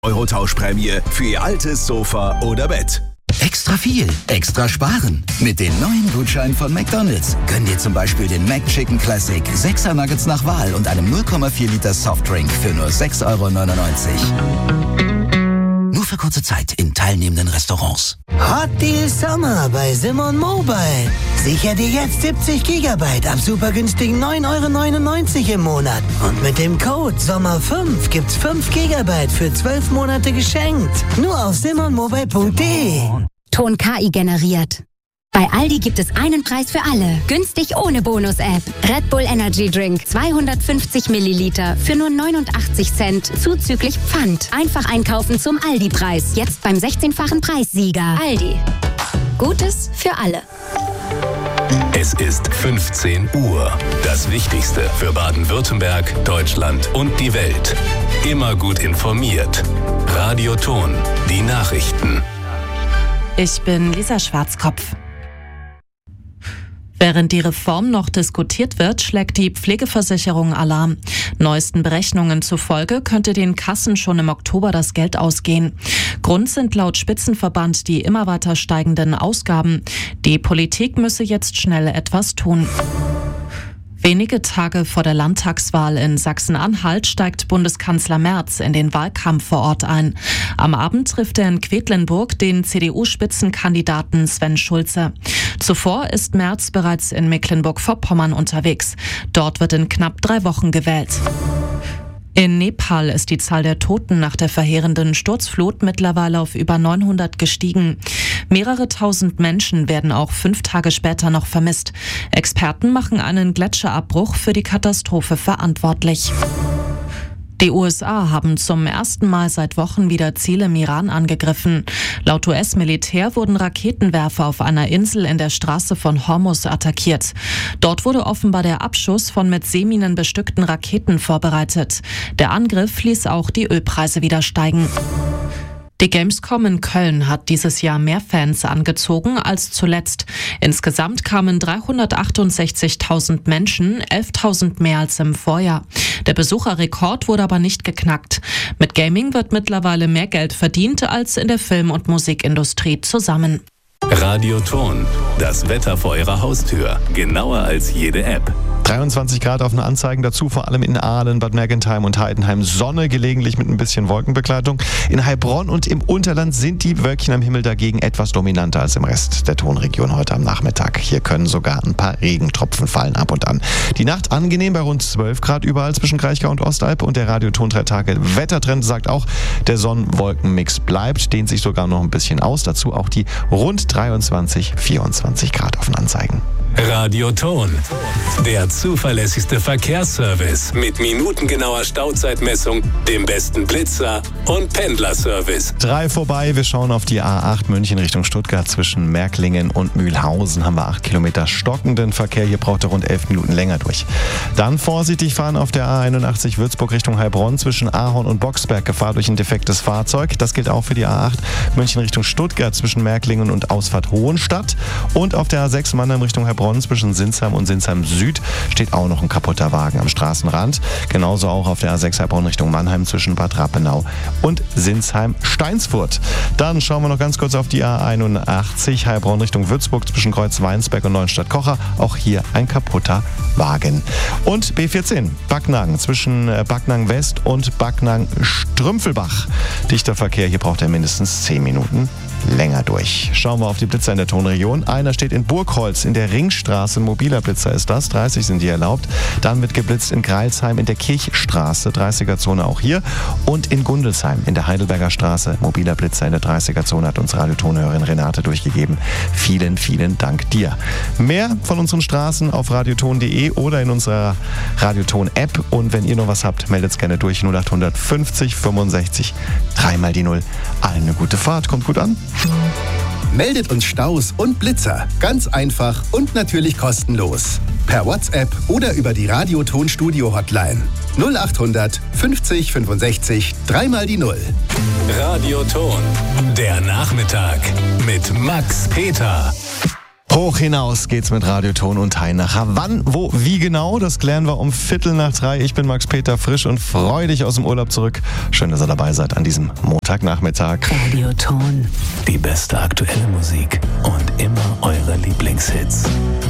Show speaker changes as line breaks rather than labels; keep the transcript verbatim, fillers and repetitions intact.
Euro Tauschprämie für Ihr altes Sofa oder Bett.
Extra viel, extra sparen. Mit dem neuen Gutschein von McDonald's gönn dir zum Beispiel den McChicken Classic, sechser Nuggets nach Wahl und einem null Komma vier Liter Softdrink für nur sechs Euro neunundneunzig. Nur für kurze Zeit in teilnehmenden Restaurants.
Hot Deal Sommer bei Simon Mobile. Sicher dir jetzt siebzig Gigabyte ab super günstigen neun Euro neunundneunzig im Monat. Und mit dem Code Sommer fünf gibt's fünf Gigabyte für zwölf Monate geschenkt. Nur auf simon mobile punkt de.
Ton K I generiert. Bei Aldi gibt es einen Preis für alle. Günstig ohne Bonus-App. Red Bull Energy Drink zweihundertfünfzig Milliliter für nur neunundachtzig Cent zuzüglich Pfand. Einfach einkaufen zum Aldi-Preis. Jetzt beim sechzehnfachen Preissieger. Aldi. Gutes für alle.
Es ist fünfzehn Uhr. Das Wichtigste für Baden-Württemberg, Deutschland und die Welt. Immer gut informiert. Radio Ton. Die Nachrichten.
Ich bin Lisa Schwarzkopf. Während die Reform noch diskutiert wird, schlägt die Pflegeversicherung Alarm. Neuesten Berechnungen zufolge könnte den Kassen schon im Oktober das Geld ausgehen. Grund sind laut Spitzenverband die immer weiter steigenden Ausgaben. Die Politik müsse jetzt schnell etwas tun. Wenige Tage vor der Landtagswahl in Sachsen-Anhalt steigt Bundeskanzler Merz in den Wahlkampf vor Ort ein. Am Abend trifft er in Quedlinburg den C D U-Spitzenkandidaten Sven Schulze. Zuvor ist Merz bereits in Mecklenburg-Vorpommern unterwegs. Dort wird in knapp drei Wochen gewählt. In Nepal ist die Zahl der Toten nach der verheerenden Sturzflut mittlerweile auf über neunhundert gestiegen. Mehrere tausend Menschen werden auch fünf Tage später noch vermisst. Experten machen einen Gletscherabbruch für die Katastrophe verantwortlich. Die U S A haben zum ersten Mal seit Wochen wieder Ziele im Iran angegriffen. Laut U S-Militär wurden Raketenwerfer auf einer Insel in der Straße von Hormuz attackiert. Dort wurde offenbar der Abschuss von mit Seeminen bestückten Raketen vorbereitet. Der Angriff ließ auch die Ölpreise wieder steigen. Die Gamescom in Köln hat dieses Jahr mehr Fans angezogen als zuletzt. Insgesamt kamen dreihundertachtundsechzigtausend Menschen, elftausend mehr als im Vorjahr. Der Besucherrekord wurde aber nicht geknackt. Mit Gaming wird mittlerweile mehr Geld verdient als in der Film- und Musikindustrie zusammen.
Radio Ton. Das Wetter vor Ihrer Haustür. Genauer als jede App.
dreiundzwanzig Grad auf den Anzeigen, dazu vor allem in Aalen, Bad Mergentheim und Heidenheim Sonne, gelegentlich mit ein bisschen Wolkenbegleitung. In Heilbronn und im Unterland sind die Wölkchen am Himmel dagegen etwas dominanter als im Rest der Tonregion heute am Nachmittag. Hier können sogar ein paar Regentropfen fallen ab und an. Die Nacht angenehm bei rund zwölf Grad überall zwischen Kraichgau und Ostalb und der Radioton drei Tage Wettertrend sagt auch, der Sonn-Wolken-Mix bleibt, dehnt sich sogar noch ein bisschen aus. Dazu auch die rund dreiundzwanzig, vierundzwanzig Grad auf den Anzeigen.
Radio Ton. Der zuverlässigste Verkehrsservice mit minutengenauer Stauzeitmessung, dem besten Blitzer und Pendlerservice.
Drei vorbei, wir schauen auf die A acht München Richtung Stuttgart. Zwischen Märklingen und Mühlhausen haben wir acht Kilometer stockenden Verkehr. Hier braucht er rund elf Minuten länger durch. Dann vorsichtig fahren auf der A einundachtzig Würzburg Richtung Heilbronn zwischen Ahorn und Boxberg. Gefahr durch ein defektes Fahrzeug. Das gilt auch für die A acht München Richtung Stuttgart zwischen Märklingen und Ausfahrt Hohenstadt. Und auf der A sechs Mannheim Richtung Heilbronn zwischen Sinsheim und Sinsheim Süd steht auch noch ein kaputter Wagen am Straßenrand. Genauso auch auf der A sechs Heilbronn Richtung Mannheim zwischen Bad Rappenau und Sinsheim-Steinsfurt. Dann schauen wir noch ganz kurz auf die A einundachtzig Heilbronn Richtung Würzburg zwischen Kreuz-Weinsberg und Neuenstadt-Kocher. Auch hier ein kaputter Wagen. Und B vierzehn Backnang zwischen Backnang West und Backnang Strümpfelbach. Dichter Verkehr, hier braucht er mindestens zehn Minuten länger durch. Schauen wir auf die Blitzer in der Tonregion. Einer steht in Burgholz in der Ringstraße. Ein mobiler Blitzer ist das. dreißig sind die erlaubt. Dann wird geblitzt in Greilsheim in der Kirchstraße. dreißiger-Zone auch hier. Und in Gundelsheim in der Heidelberger Straße. Mobiler Blitzer in der dreißiger-Zone hat uns Radiotonhörerin Renate durchgegeben. Vielen, vielen Dank dir. Mehr von unseren Straßen auf radioton punkt de oder in unserer Radioton-App. Und wenn ihr noch was habt, meldet es gerne durch. null acht fünfzig fünfundsechzig dreimal die Null. Allen eine gute Fahrt. Kommt gut an.
Meldet uns Staus und Blitzer. Ganz einfach und natürlich kostenlos. Per WhatsApp oder über die Radioton-Studio-Hotline. null acht fünfzig fünfundsechzig dreimal die Null.
Radio Ton. Der Nachmittag mit Max Peter.
Hoch hinaus geht's mit Radioton und Hainacher. Wann, wo, wie genau, das klären wir um Viertel nach drei. Ich bin Max-Peter Frisch und freudig aus dem Urlaub zurück. Schön, dass ihr dabei seid an diesem Montagnachmittag.
Radioton.
Die beste aktuelle Musik und immer eure Lieblingshits.